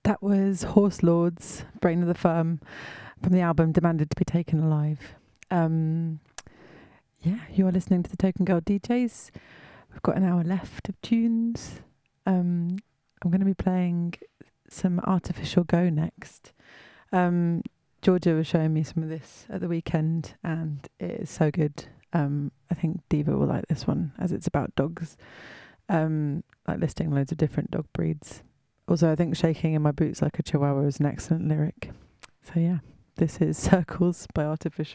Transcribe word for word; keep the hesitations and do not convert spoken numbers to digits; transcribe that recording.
That was Horse Lords, Brain of the Firm, from the album Demanded to be Taken Alive. Um, yeah, you are listening to the Token Girl D Js. We've got an hour left of tunes. Um, I'm going to be playing some Artificial Go next. Um, Georgia was showing me some of this at the weekend, and it is so good. Um, I think Diva will like this one, as it's about dogs, um, like listing loads of different dog breeds. Also, I think Shaking in My Boots Like a Chihuahua is an excellent lyric. So yeah, this is Circles by Artificial.